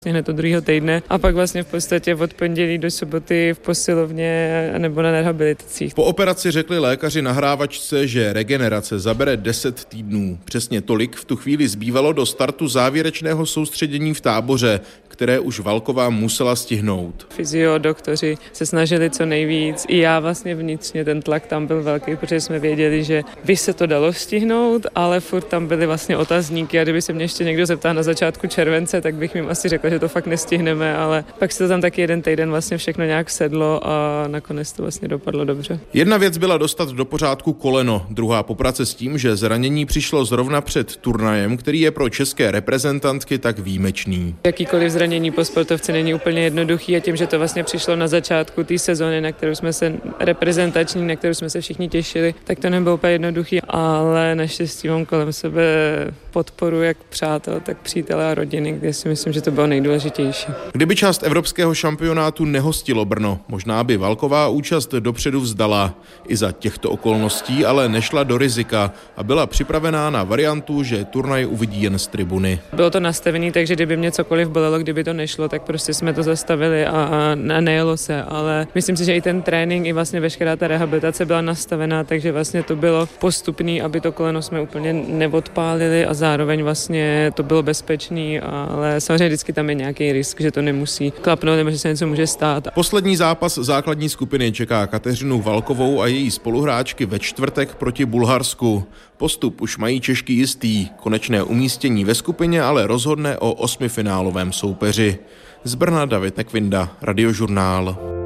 hned od druhého týdne a pak vlastně v podstatě od pondělí do soboty v posilovně nebo na rehabilitacích. Po operaci řekli lékaři nahrávačce, že regenerace zabere 10 týdnů. Přesně tolik v tu chvíli zbývalo do startu závěrečného soustředění v Táboře, které už Valková musela stihnout. Fyzio, doktoři se snažili co nejvíc. I já vlastně vnitřně ten tlak tam byl velký, protože jsme věděli, že by se to dalo stihnout, ale furt tam byly vlastně otazníky a kdyby se mě ještě někdo zeptal na začátku července, tak bych jim asi řekla, že to fakt nestihneme, ale pak se to tam taky jeden týden vlastně všechno nějak sedlo a nakonec to vlastně dopadlo dobře. Jedna věc byla dostat do pořádku koleno, druhá poprace s tím, že zranění přišlo zrovna před turnajem, který je pro české reprezentantky tak výjimečný. Jakýkoliv zranění po sportovci není úplně jednoduchý a tím, že to vlastně přišlo na začátku té sezóny, na kterou jsme se reprezentační, na kterou jsme se všichni těšili, tak to nebylo úplně jednoduchý, ale naštěstí mám kolem sebe podporu jak přátel, tak přítele a rodiny, kde si myslím, že to bylo nejdůležitější. Kdyby část evropského šampionátu nehostilo Brno, možná by Valková účast dopředu vzdala. I za těchto okolností ale nešla do rizika a byla připravená na variantu, že turnaj uvidí jen z tribuny. Bylo to nastavené, takže kdyby mě cokoliv bolelo, kdyby to nešlo, tak prostě jsme to zastavili a nejelo se, ale myslím si, že i ten trénink, i vlastně veškerá ta rehabilitace byla nastavená, takže vlastně to bylo postupný, aby to koleno jsme úplně neodpálili a zároveň vlastně to bylo bezpečný, ale samozřejmě vždycky tam je nějaký risk, že to nemusí klapnout nebo že se něco může stát. Poslední zápas základní skupiny čeká Kateřinu Valkovou a její spoluhráčky ve čtvrtek proti Bulharsku. Postup už mají Češky jistý, konečné umístění ve skupině ale rozhodne o 8finálovém soupeři. Z Brna David Nekvinda, Radiožurnál.